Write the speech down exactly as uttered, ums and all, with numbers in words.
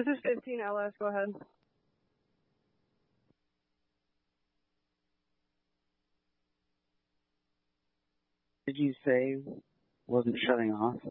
This is fifteen L S. Go ahead. Did you say wasn't shutting off?